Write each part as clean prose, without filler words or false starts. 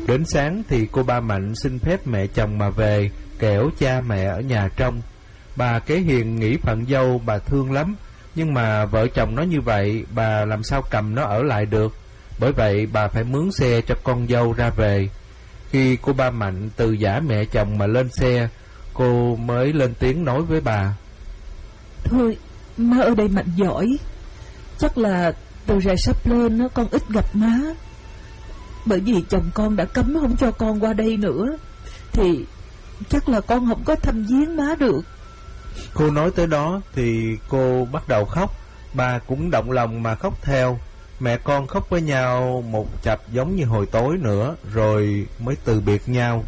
Đến sáng thì cô ba Mạnh xin phép mẹ chồng mà về, kẻo cha mẹ ở nhà trông. Bà Kế Hiền nghĩ phận dâu bà thương lắm, nhưng mà vợ chồng nó như vậy, bà làm sao cầm nó ở lại được. Bởi vậy bà phải mướn xe cho con dâu ra về. Khi cô ba Mạnh từ giả mẹ chồng mà lên xe, cô mới lên tiếng nói với bà: Thôi, má ở đây Mạnh giỏi. Chắc là từ rày sắp lên con ít gặp má, bởi vì chồng con đã cấm không cho con qua đây nữa, thì chắc là con không có thăm viếng má được. Cô nói tới đó thì cô bắt đầu khóc. Bà cũng động lòng mà khóc theo. Mẹ con khóc với nhau một chập giống như hồi tối nữa, rồi mới từ biệt nhau.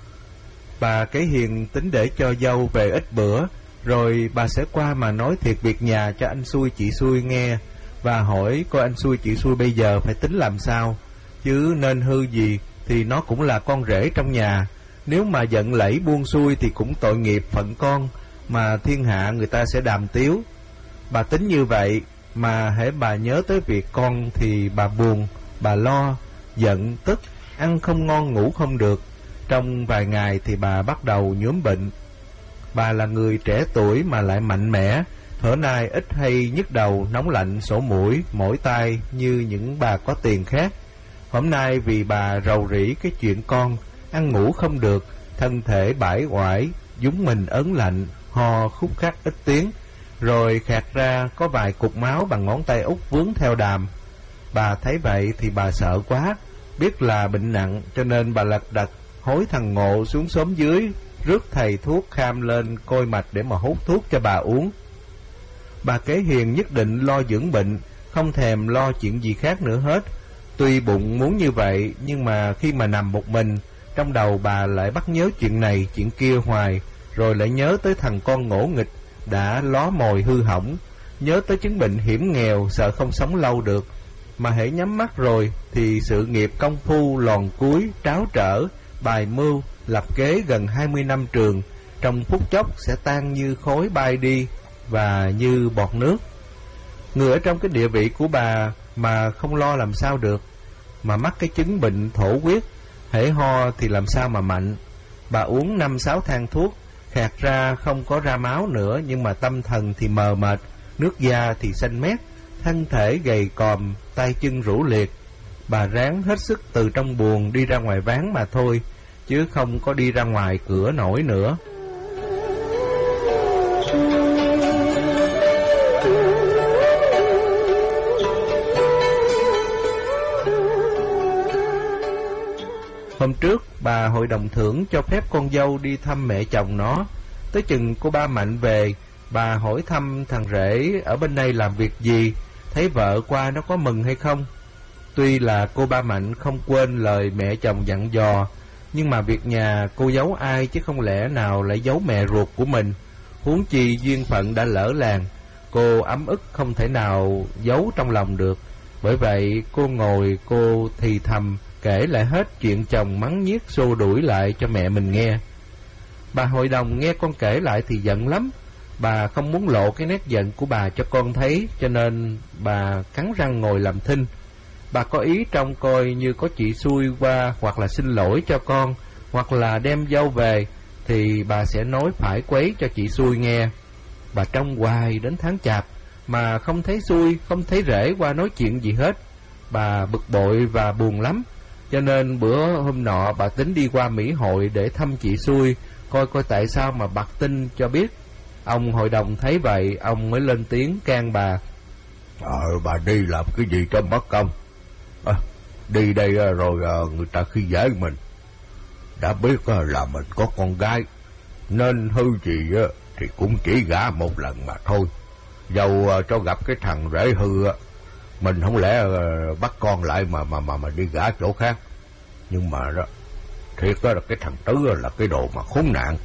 Bà Kế Hiền tính để cho dâu về ít bữa, rồi bà sẽ qua mà nói thiệt việc nhà cho anh xui chị xui nghe, và hỏi coi anh xui chị xui bây giờ phải tính làm sao. Chứ nên hư gì thì nó cũng là con rể trong nhà, nếu mà giận lẫy buông xuôi thì cũng tội nghiệp phận con, mà thiên hạ người ta sẽ đàm tiếu. Bà tính như vậy, mà hễ bà nhớ tới việc con thì bà buồn, bà lo, giận, tức, ăn không ngon ngủ không được. Trong vài ngày thì bà bắt đầu nhuốm bệnh. Bà là người trẻ tuổi mà lại mạnh mẽ, thuở nay ít hay nhức đầu, nóng lạnh, sổ mũi, mỏi tai như những bà có tiền khác. Hôm nay vì bà rầu rĩ cái chuyện con, ăn ngủ không được, thân thể bãi oải, dúng mình ớn lạnh, ho khúc khắc ít tiếng, rồi khạc ra có vài cục máu bằng ngón tay út vướng theo đàm. Bà thấy vậy thì bà sợ quá, biết là bệnh nặng, cho nên bà lật đật hối thằng Ngộ xuống xóm dưới, rước thầy thuốc kham lên coi mạch để mà hút thuốc cho bà uống. Bà Kế Hiền nhất định lo dưỡng bệnh, không thèm lo chuyện gì khác nữa hết. Tuy bụng muốn như vậy, nhưng mà khi mà nằm một mình, trong đầu bà lại bắt nhớ chuyện này chuyện kia hoài, rồi lại nhớ tới thằng con ngỗ nghịch đã ló mồi hư hỏng, nhớ tới chứng bệnh hiểm nghèo, sợ không sống lâu được. Mà hễ nhắm mắt rồi thì sự nghiệp công phu lòn cuối, tráo trở, bài mưu, lập kế gần 20 năm trường, trong phút chốc sẽ tan như khói bay đi và như bọt nước. Người ở trong cái địa vị của bà mà không lo làm sao được, mà mắc cái chứng bệnh thổ huyết, hễ ho thì làm sao mà mạnh. Bà uống 5-6 thang thuốc, khạc ra không có ra máu nữa, nhưng mà tâm thần thì mờ mệt, nước da thì xanh mét, thân thể gầy còm, tay chân rũ liệt. Bà ráng hết sức từ trong buồng đi ra ngoài ván mà thôi, chứ không có đi ra ngoài cửa nổi nữa. Hôm trước, bà hội đồng thưởng cho phép con dâu đi thăm mẹ chồng nó. Tới chừng cô ba Mạnh về, bà hỏi thăm thằng rể ở bên đây làm việc gì, thấy vợ qua nó có mừng hay không. Tuy là cô ba Mạnh không quên lời mẹ chồng dặn dò, nhưng mà việc nhà cô giấu ai chứ không lẽ nào lại giấu mẹ ruột của mình. Huống chi duyên phận đã lỡ làng, cô ấm ức không thể nào giấu trong lòng được. Bởi vậy cô ngồi cô thì thầm kể lại hết chuyện chồng mắng nhiếc xô đuổi lại cho mẹ mình nghe. Bà hội đồng nghe con kể lại thì giận lắm. Bà không muốn lộ cái nét giận của bà cho con thấy, cho nên bà cắn răng ngồi làm thinh. Bà có ý trông coi như có chị xui qua, hoặc là xin lỗi cho con, hoặc là đem dâu về, thì bà sẽ nói phải quấy cho chị xui nghe. Bà trông hoài đến tháng Chạp mà không thấy xui, không thấy rể qua nói chuyện gì hết. Bà bực bội và buồn lắm, cho nên bữa hôm nọ bà tính đi qua Mỹ Hội để thăm chị xui, coi tại sao mà bặt tin cho biết. Ông hội đồng thấy vậy, ông mới lên tiếng can bà. Bà đi làm cái gì cho mất công? Đi đây rồi người ta khi dễ mình. Đã biết là mình có con gái, nên hư gì thì cũng chỉ gả một lần mà thôi. Dầu cho gặp cái thằng rể hư, mình không lẽ bắt con lại mà đi gả chỗ khác. Nhưng mà đó, thiệt là cái thằng Tứ là cái đồ mà khốn nạn.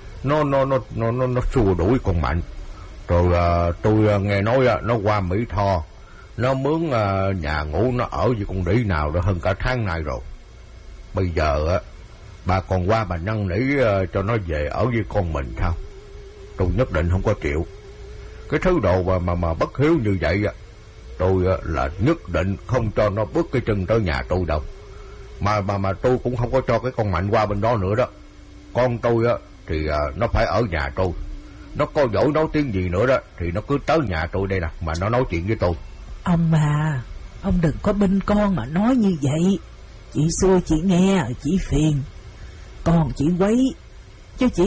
Nó xua đuổi con Mạnh. Rồi tôi nghe nói nó qua Mỹ Tho, nó mướn nhà ngủ nó ở với con đĩ nào đó hơn cả tháng nay rồi. Bây giờ bà còn qua bà năn nỉ cho nó về ở với con mình sao? Tôi nhất định không có chịu. Cái thứ đồ mà bất hiếu như vậy, tôi là nhất định không cho nó bước cái chân tới nhà tôi đâu. Mà tôi cũng không có cho cái con Mạnh qua bên đó nữa đó. Con tôi á thì nó phải ở nhà tôi. Nó có dỗi nói tiếng gì nữa đó thì nó cứ tới nhà tôi đây nè, mà nó nói chuyện với tôi. Ông à, ông đừng có binh con mà nói như vậy. Chị xui chị nghe chị phiền. Còn chị quấy, chứ chị